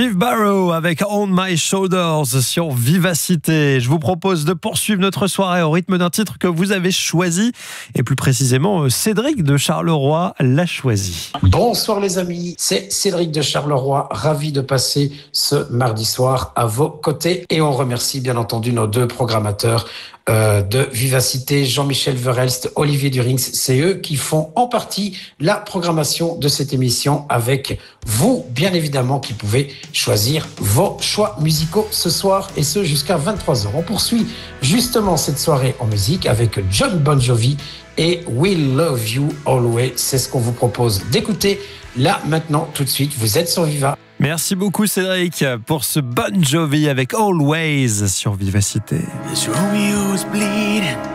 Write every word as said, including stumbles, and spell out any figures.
Steve Barrow avec On My Shoulders sur Vivacité. Je vous propose de poursuivre notre soirée au rythme d'un titre que vous avez choisi, et plus précisément Cédric de Charleroi l'a choisi. Bonsoir les amis, c'est Cédric de Charleroi, ravi de passer ce mardi soir à vos côtés, et on remercie bien entendu nos deux programmateurs Euh, de Vivacité, Jean-Michel Verelst, Olivier Durings. C'est eux qui font en partie la programmation de cette émission, avec vous, bien évidemment, qui pouvez choisir vos choix musicaux ce soir, et ce jusqu'à vingt-trois heures. On poursuit justement cette soirée en musique avec John Bon Jovi et We'll Love You Always. C'est ce qu'on vous propose d'écouter là, maintenant, tout de suite. Vous êtes sur Viva. Merci beaucoup Cédric pour ce Bon Jovi avec Always sur Vivacité. This Romeo is bleeding.